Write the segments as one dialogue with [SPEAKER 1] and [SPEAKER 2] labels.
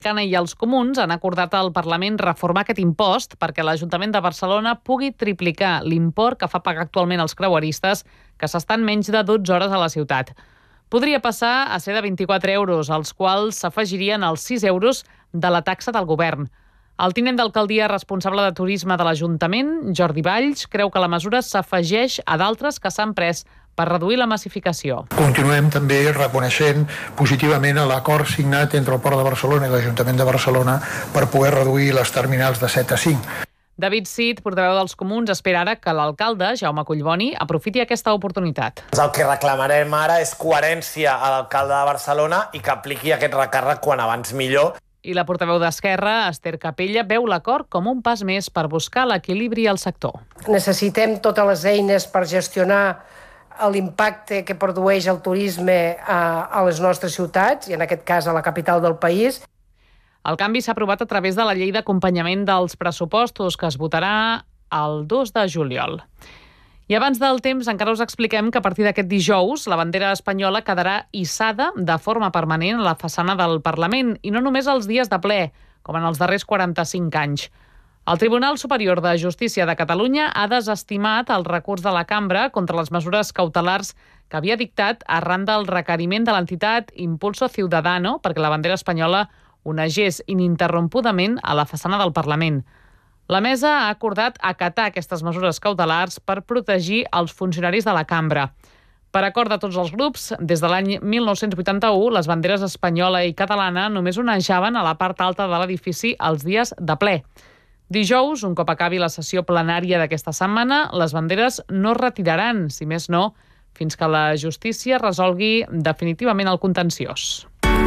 [SPEAKER 1] Cana i els comuns han acordat al Parlament reformar aquest impost perquè l'Ajuntament de Barcelona pugui triplicar l'import que fa pagar actualment els creueristes que s'estan menys de 12 hores a la ciutat. Podria passar a ser de 24 euros, als quals s'afegirien els 6 euros de la taxa del govern. El tinent d'alcaldia responsable de turisme de l'Ajuntament, Jordi Valls, creu que la mesura s'afegeix a d'altres que s'han pres per reduir la massificació.
[SPEAKER 2] Continuem també reconeixent positivament l'acord signat entre el Port de Barcelona i l'Ajuntament de Barcelona per poder reduir les terminals de 7 a 5.
[SPEAKER 1] David Cid, portaveu dels Comuns, espera ara que l'alcalde, Jaume Collboni, aprofiti aquesta oportunitat.
[SPEAKER 3] El que reclamarem ara és coherència a l'alcalde de Barcelona i que apliqui aquest recàrrec quan abans millor.
[SPEAKER 1] I la portaveu d'Esquerra, Esther Capella, veu l'acord com un pas més per buscar l'equilibri al sector.
[SPEAKER 4] Necessitem totes les eines per gestionar l'impacte que produeix el turisme a les nostres ciutats, i en aquest cas a la capital del país.
[SPEAKER 1] El canvi s'ha aprovat a través de la llei d'acompanyament dels pressupostos, que es votarà el 2 de juliol. I abans del temps encara us expliquem que a partir d'aquest dijous la bandera espanyola quedarà hissada de forma permanent a la façana del Parlament, i no només els dies de ple, com en els darrers 45 anys. El Tribunal Superior de Justícia de Catalunya ha desestimat el recurs de la cambra contra les mesures cautelars que havia dictat arran del requeriment de l'entitat Impulso Ciudadano perquè la bandera espanyola onegés ininterrompudament a la façana del Parlament. La mesa ha acordat acatar aquestes mesures cautelars per protegir els funcionaris de la cambra. Per acord de tots els grups, des de l'any 1981, les banderes espanyola i catalana només onejaven a la part alta de l'edifici els dies de ple. Dijous, un cop acabi la sessió plenària d'aquesta setmana, les banderes no es retiraran, si més no, fins que la justícia resolgui definitivament el contenciós.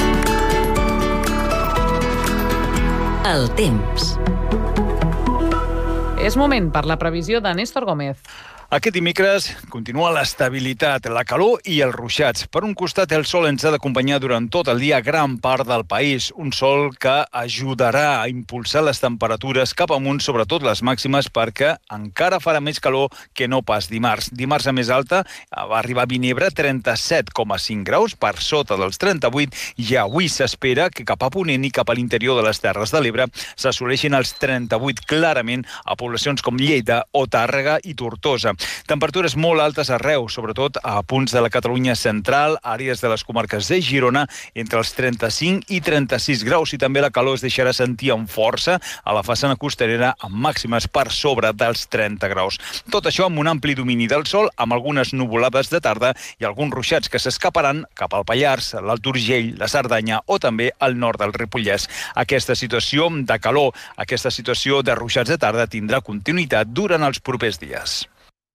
[SPEAKER 5] El temps.
[SPEAKER 1] És moment per la previsió de Néstor Gómez.
[SPEAKER 6] Aquest dimecres continua l'estabilitat, la calor i els ruixats. Per un costat, el sol ens ha d'acompanyar durant tot el dia gran part del país. Un sol que ajudarà a impulsar les temperatures cap amunt, sobretot les màximes, perquè encara farà més calor que no pas dimarts. Dimarts a més alta va arribar a Vinebre 37,5 graus, per sota dels 38, i avui s'espera que cap a ponent i cap a l'interior de les Terres de l'Ebre s'assoleixin els 38 clarament a poblacions com Lleida o Tàrrega i Tortosa. Temperatures molt altes arreu, sobretot a punts de la Catalunya central, àrees de les comarques de Girona, entre els 35 i 36 graus, i també la calor es deixarà sentir amb força a la façana costanera, amb màximes per sobre dels 30 graus. Tot això amb un ampli domini del sol, amb algunes nuvolades de tarda i alguns ruixats que s'escaparan cap al Pallars, l'Alt Urgell, la Cerdanya o també al nord del Ripollès. Aquesta situació de calor, aquesta situació de ruixats de tarda tindrà continuïtat durant els propers dies.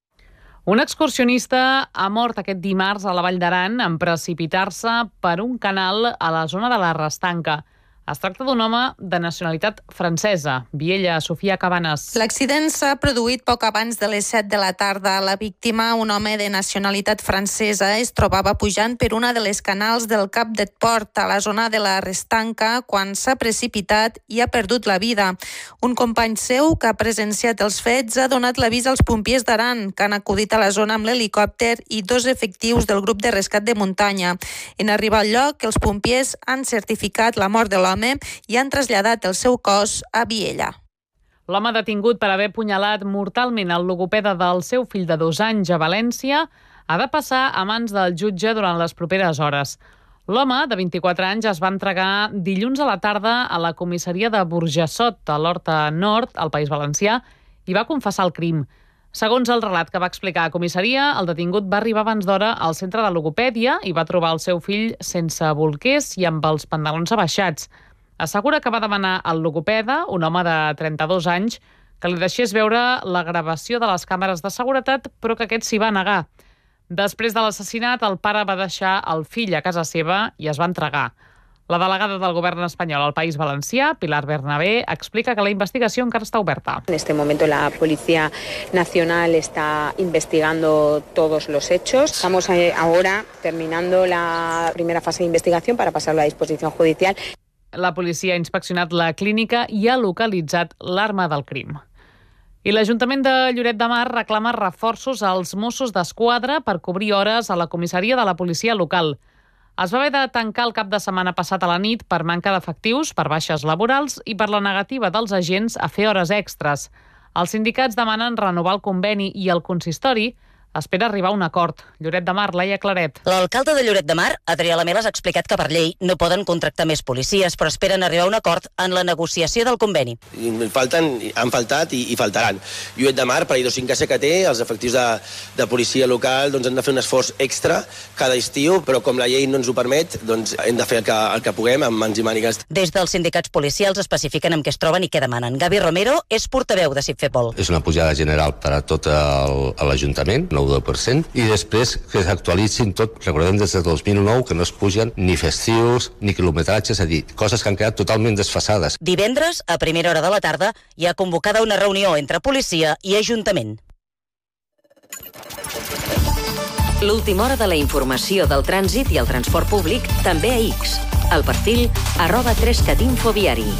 [SPEAKER 1] Un excursionista ha mort aquest dimarts a la Vall d'Aran en precipitar-se per un canal a la zona de la Restanca. Es tracta d'un home de nacionalitat francesa. Viella, Sofia Cabanes.
[SPEAKER 7] L'accident s'ha produït poc abans de les 7 de la tarda. La víctima, un home de nacionalitat francesa, es trobava pujant per una de les canals del Cap de Port a la zona de la Restanca quan s'ha precipitat i ha perdut la vida. Un company seu que ha presenciat els fets ha donat l'avís als pompiers d'Aran, que han acudit a la zona amb l'helicòpter i 2 efectius del grup de rescat de muntanya. En arribar al lloc, els pompiers han certificat la mort de l'home i han traslladat el seu cos a Viella.
[SPEAKER 1] L'home detingut per haver apunyalat mortalment el logopeda del seu fill de 2 anys a València ha de passar a mans del jutge durant les properes hores. L'home, de 24 anys, es va entregar dilluns a la tarda a la comissaria de Burjassot, a l'Horta Nord, al País Valencià, i va confessar el crim. Segons el relat que va explicar a comissaria, el detingut va arribar abans d'hora al centre de logopèdia i va trobar el seu fill sense bolquers i amb els pantalons abaixats. Assegura que va demanar al logopeda, un home de 32 anys, que li deixés veure la gravació de les càmeres de seguretat, però que aquest s'hi va negar. Després de l'assassinat, el pare va deixar el fill a casa seva i es va entregar. La delegada del govern espanyol al País Valencià, Pilar Bernabé, explica que la investigació encara està oberta.
[SPEAKER 8] En este momento la Policía Nacional está investigando todos los hechos. Estamos ahora terminando la primera fase de investigación para pasarlo a disposición judicial.
[SPEAKER 1] La policia ha inspeccionat la clínica i ha localitzat l'arma del crim. I l'Ajuntament de Lloret de Mar reclama reforços als Mossos d'Esquadra per cobrir hores a la comissaria de la policia local. Es va haver de tancar el cap de setmana passat a la nit per manca d'efectius, per baixes laborals i per la negativa dels agents a fer hores extres. Els sindicats demanen renovar el conveni i el consistori espera arribar a un acord. Lloret de Mar, Laia Claret.
[SPEAKER 9] L'alcalde de Lloret de Mar, Adrià Lamela, ha explicat que per llei no poden contractar més policies, però esperen arribar a un acord en la negociació del conveni.
[SPEAKER 10] Han faltat i faltaran. Lloret de Mar, per la idiosincràsia que té, els efectius de policia local han de fer un esforç extra cada estiu, però com la llei no ens ho permet, hem de fer el que puguem amb mans i mànigues.
[SPEAKER 9] Des dels sindicats policials especifiquen amb què es troben i què demanen. Gavi Romero és portaveu de Sipfepol.
[SPEAKER 11] És una pujada general per a tot l'Ajuntament, 9%, i després que s'actualitzin tot. Recordem des de 2009 que no es pugen ni festius ni quilometratges, és a dir, coses que han quedat totalment desfasades.
[SPEAKER 9] Divendres, a primera hora de la tarda, hi ha convocada una reunió entre policia i Ajuntament.
[SPEAKER 5] L'última hora de la informació del trànsit i el transport públic també a X. El perfil @3catinfoviari.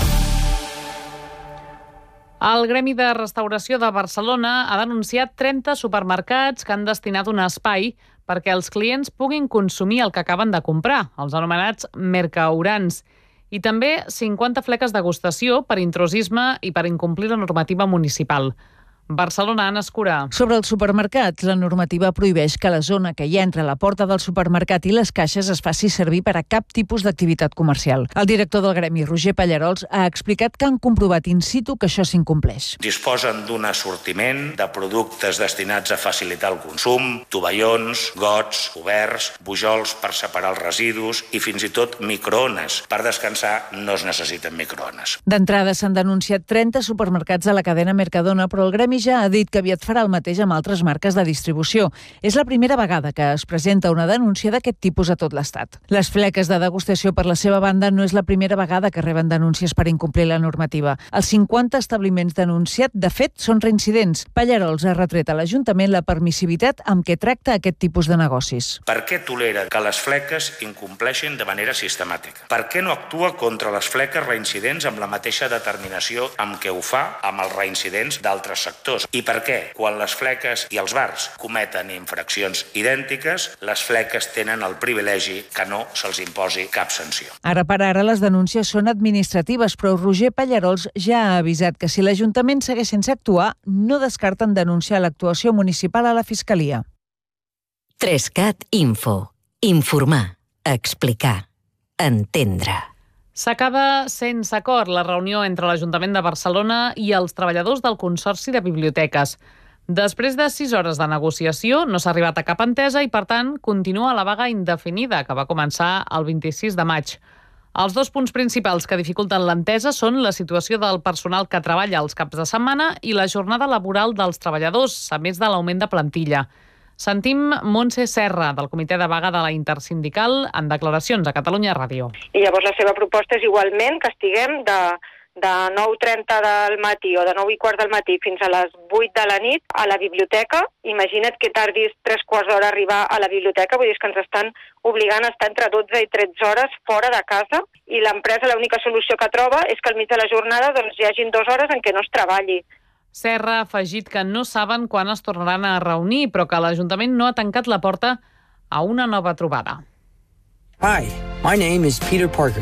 [SPEAKER 1] El Gremi de Restauració de Barcelona ha denunciat 30 supermercats que han destinat un espai perquè els clients puguin consumir el que acaben de comprar, els anomenats mercaurans, i també 50 fleques degustació per intrusisme i per incomplir la normativa municipal. Barcelona, Anna Escurà.
[SPEAKER 12] Sobre els supermercats, la normativa prohibeix que la zona que hi ha entre la porta del supermercat i les caixes es faci servir per a cap tipus d'activitat comercial. El director del Gremi, Roger Pallarols, ha explicat que han comprovat in situ que això s'incompleix.
[SPEAKER 13] Disposen d'un assortiment de productes destinats a facilitar el consum, tovallons, gots, oberts, bujols per separar els residus i fins i tot microones. Per descansar no es necessiten microones.
[SPEAKER 12] D'entrada s'han denunciat 30 supermercats de la cadena Mercadona, però el Gremi ja ha dit que aviat farà el mateix amb altres marques de distribució. És la primera vegada que es presenta una denúncia d'aquest tipus a tot l'Estat. Les fleques de degustació, per la seva banda, no és la primera vegada que reben denúncies per incomplir la normativa. Els 50 establiments denunciats, de fet, són reincidents. Pallarols ha retret a l'Ajuntament la permissivitat amb què tracta aquest tipus de negocis.
[SPEAKER 13] Per què tolera que les fleques incompleixin de manera sistemàtica? Per què no actua contra les fleques reincidents amb la mateixa determinació amb què ho fa amb els reincidents d'altres sectors? I per què, quan les fleques i els bars cometen infraccions idèntiques, les fleques tenen el privilegi que no se'ls imposi cap sanció?
[SPEAKER 12] Ara per ara les denúncies són administratives, però Roger Pallarols ja ha avisat que si l'Ajuntament segueix sense actuar, no descarten denunciar l'actuació municipal a la Fiscalia.
[SPEAKER 5] 3cat Info. Informar, explicar, entendre.
[SPEAKER 1] S'acaba sense acord la reunió entre l'Ajuntament de Barcelona i els treballadors del Consorci de Biblioteques. Després de 6 hores de negociació, no s'ha arribat a cap entesa i, per tant, continua la vaga indefinida, que va començar el 26 de maig. Els dos punts principals que dificulten l'entesa són la situació del personal que treballa els caps de setmana i la jornada laboral dels treballadors, a més de l'augment de plantilla. Sentim Montse Serra, del Comitè de Vaga de la Intersindical, en declaracions a Catalunya Ràdio.
[SPEAKER 14] I llavors la seva proposta és igualment que estiguem de 9:30 del matí o de 9:15 del matí fins a les 8 de la nit a la biblioteca. Imagina't que tardis 3/4 d'hora a arribar a la biblioteca, vull dir que ens estan obligant a estar entre 12 i 13 hores fora de casa, i l'empresa l'única solució que troba és que al mig de la jornada hi hagin 2 hores en què no es treballi.
[SPEAKER 1] Serra ha afegit que no saben quan es tornaran a reunir, però que l'Ajuntament no ha tancat la porta a una nova trobada.
[SPEAKER 15] Hi, my name is Peter Parker.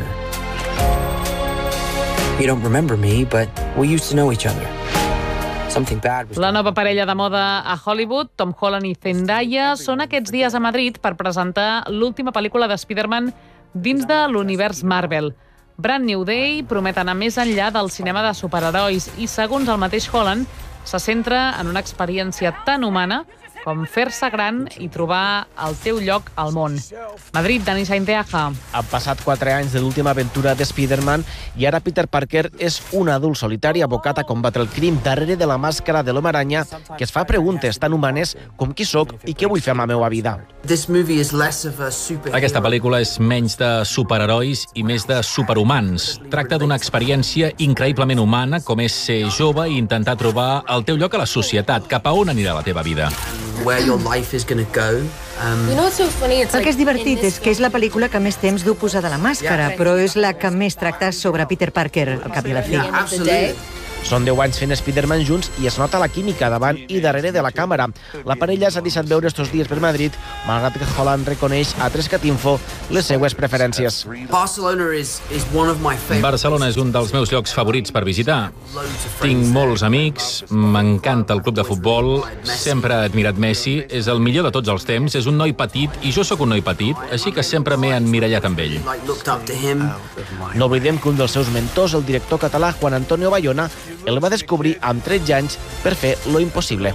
[SPEAKER 15] You don't remember me, but we used to know each other. Something bad was...
[SPEAKER 1] La nova parella de moda a Hollywood, Tom Holland i Zendaya, són aquests dies a Madrid per presentar l'última pel·lícula de Spider-Man dins de l'univers Marvel. Brand New Day promet anar més enllà del cinema de superherois i, segons el mateix Holland, se centra en una experiència tan humana com fer-se gran i trobar el teu lloc al món. Madrid, Dani Sainteaja.
[SPEAKER 16] Han passat 4 anys de l'última aventura de Spider-Man i ara Peter Parker és un adult solitari abocat a combatre el crim darrere de la màscara de l'home aranya que es fa preguntes tan humanes com qui sóc i què vull fer amb la meva vida.
[SPEAKER 17] Aquesta pel·lícula és menys de superherois i més de superhumans. Tracta d'una experiència increïblement humana com és ser jove i intentar trobar el teu lloc a la societat, cap a on anirà la teva vida.
[SPEAKER 18] El que és divertit és que és la pel·lícula que més temps du posada la màscara, però és la que més tracta sobre Peter Parker, al cap i a la fi.
[SPEAKER 16] Són 10 anys fent Spiderman junts i es nota la química davant i darrere de la càmera. La parella s'ha deixat veure estos dies per Madrid, malgrat que Holland reconeix a 3catinfo les seues preferències.
[SPEAKER 17] Barcelona és un dels meus llocs favorits per visitar. Tinc molts amics, m'encanta el club de futbol, sempre he admirat Messi, és el millor de tots els temps, és un noi petit i jo sóc un noi petit, així que sempre m'he emmirallat amb ell.
[SPEAKER 16] No oblidem que un dels seus mentors, el director català Juan Antonio Bayona, el va descobrir amb 13 anys per fer lo impossible.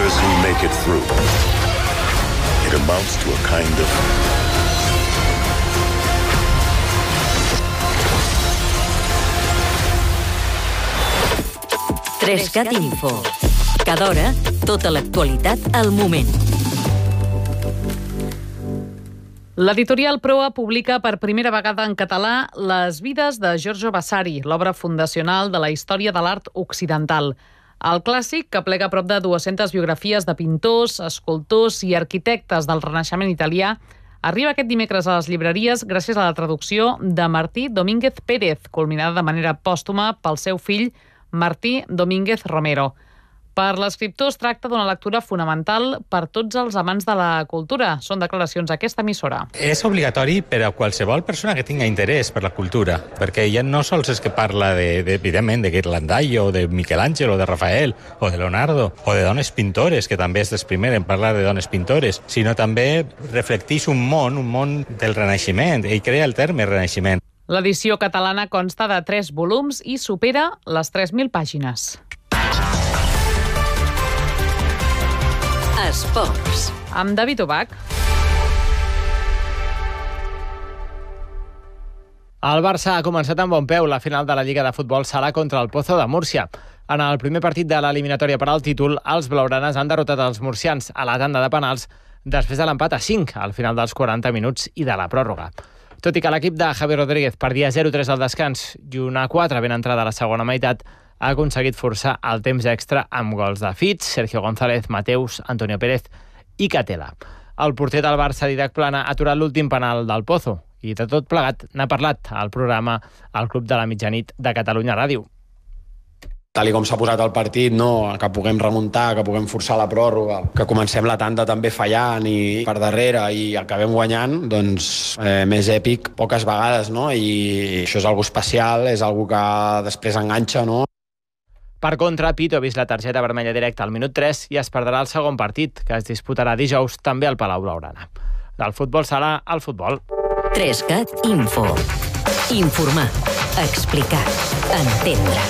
[SPEAKER 5] Trescat Info. Cada hora, tota l'actualitat al moment.
[SPEAKER 1] L'editorial Proa publica per primera vegada en català Les vides de Giorgio Vasari, l'obra fundacional de la història de l'art occidental. El clàssic, que aplega prop de 200 biografies de pintors, escultors i arquitectes del Renaixement italià, arriba aquest dimecres a les llibreries gràcies a la traducció de Martí Domínguez Pérez, culminada de manera pòstuma pel seu fill Martí Domínguez Romero. Per l'escriptor es tracta d'una lectura fonamental per tots els amants de la cultura. Són declaracions a aquesta emissora.
[SPEAKER 19] És obligatori per a qualsevol persona que tinga interès per la cultura, perquè ja no sols és que parla evidentment, de Ghirlandaio, de Michelangelo, de Rafael, o de Leonardo, o de dones pintores, que també és dels primers en parlar de dones pintores, sinó també reflecteix un món del Renaixement, i crea el terme Renaixement.
[SPEAKER 1] L'edició catalana consta de 3 volums i supera les 3.000 pàgines.
[SPEAKER 5] Esports.
[SPEAKER 1] Amb David Ubach.
[SPEAKER 20] El Barça ha començat amb bon peu. La final de la Lliga de Futbol serà contra el Pozo de Múrcia. En el primer partit de l'eliminatòria per al títol, els blaugranes han derrotat els murcians a la tanda de penals després de l'empat a 5 al final dels 40 minuts i de la pròrroga. Tot i que l'equip de Javi Rodríguez perdia 0-3 al descans i una 4 ben entrada a la segona meitat, ha aconseguit forçar el temps extra amb gols de Fitz, Sergio González, Mateus, Antonio Pérez i Catela. El porter del Barça, Didac Plana, ha aturat l'últim penal del Pozo i de tot plegat n'ha parlat al programa El Club de la Mitjanit de Catalunya Ràdio.
[SPEAKER 21] Tal com s'ha posat el partit, no, que puguem remuntar, que puguem forçar la pròrroga, que comencem la tanda també fallant i per darrere i acabem guanyant, doncs més èpic poques vegades, no? I això és algo especial, és algo que després enganxa, no?
[SPEAKER 20] Per contra, Pito ha vist la targeta vermella directa al minut 3 i es perdrà el segon partit, que es disputarà dijous també al Palau Blaugrana. Del futbol serà el futbol.
[SPEAKER 5] Trescat Info. Informar, explicar, entendre.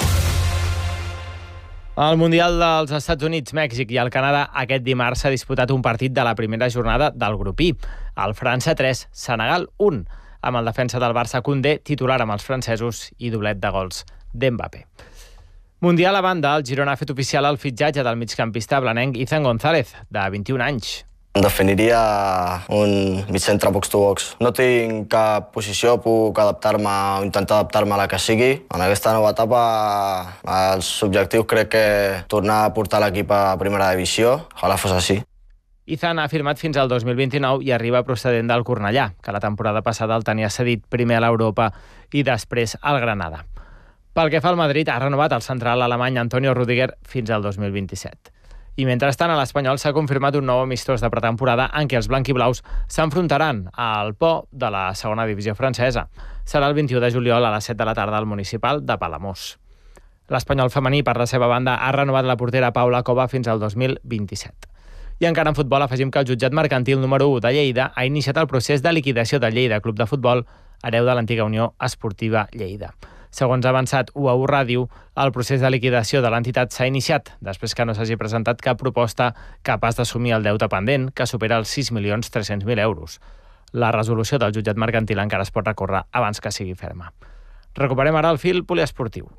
[SPEAKER 20] Al Mundial dels Estats Units, Mèxic i el Canadà aquest dimarts s'ha disputat un partit de la primera jornada del grup I. El França 3, Senegal 1, amb el defensa del Barça Koundé titular amb els francesos i doblet de gols d'Mbappé. Mundial a banda, el Girona ha fet oficial el fitxatge del migcampista blanenc Izan González, de 21 anys.
[SPEAKER 22] Em definiria un migcentre box-to-box. No tinc cap posició, puc adaptar-me o intentar adaptar-me a la que sigui. En aquesta nova etapa, els objectius crec que tornar a portar l'equip a primera divisió. Ojalà fos així.
[SPEAKER 20] Izan ha firmat fins al 2029 i arriba procedent del Cornellà, que la temporada passada el tenia cedit primer a l'Europa i després al Granada. Pel que fa al Madrid, ha renovat el central alemany Antonio Rüdiger fins al 2027. I mentrestant, a l'Espanyol s'ha confirmat un nou amistós de pretemporada en què els blanquiblaus s'enfrontaran al Po de la segona divisió francesa. Serà el 21 de juliol a les 7 de la tarda al municipal de Palamós. L'Espanyol femení, per la seva banda, ha renovat la portera Paula Cova fins al 2027. I encara en futbol afegim que el jutjat mercantil número 1 de Lleida ha iniciat el procés de liquidació del Lleida Club de Futbol, hereu de l'antiga Unió Esportiva Lleida. Segons ha avançat UAU Ràdio, el procés de liquidació de l'entitat s'ha iniciat després que no s'hagi presentat cap proposta capaç d'assumir el deute pendent, que supera els 6.300.000 euros. La resolució del jutjat mercantil encara es pot recórrer abans que sigui ferma. Recuperem ara el fil poliesportiu.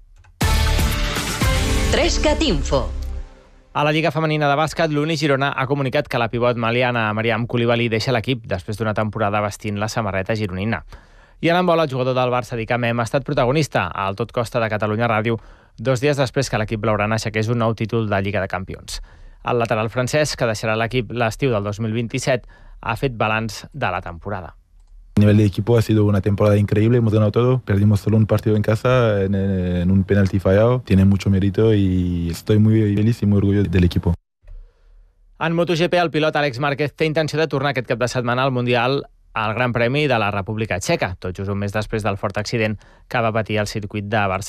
[SPEAKER 5] Trescat Info.
[SPEAKER 20] A la Lliga Femenina de Bàsquet, l'Uni Girona ha comunicat que la pivot maliana Mariam Coulibaly deixa l'equip després d'una temporada vestint la samarreta gironina. I en handbol, el jugador del Barça, Dicamem, ha estat protagonista al Tot Costa de Catalunya Ràdio 2 dies després que l'equip blaugrana aixequés un nou títol de Lliga de Campions. El lateral francès, que deixarà l'equip l'estiu del 2027, ha fet balanç de la temporada.
[SPEAKER 2] nivel de equipo ha sido una temporada increíble, hemos ganado todo, perdimos solo un partido en casa en un penalti fallado, tiene mucho mérito y estoy muy feliz y muy orgulloso del equipo.
[SPEAKER 20] En MotoGP, el pilot Àlex Márquez té intenció de tornar aquest cap de setmana al Mundial al Gran Premi de la República Txeca, tot just un mes després del fort accident que va patir al circuit de Barcelona.